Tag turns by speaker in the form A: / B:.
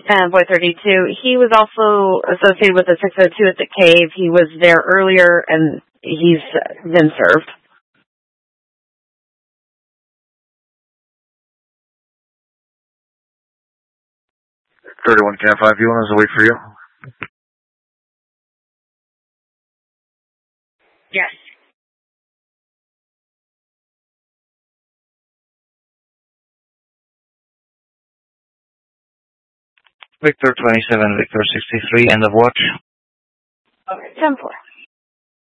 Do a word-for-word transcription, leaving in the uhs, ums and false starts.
A: And Boy thirty-two, he was also associated with the six oh two at the cave. He was there earlier, and he's been served.
B: thirty-one Camp five, you want us to wait for you?
A: Yes.
B: Victor twenty-seven, Victor sixty-three, end of watch.
A: Okay, ten four.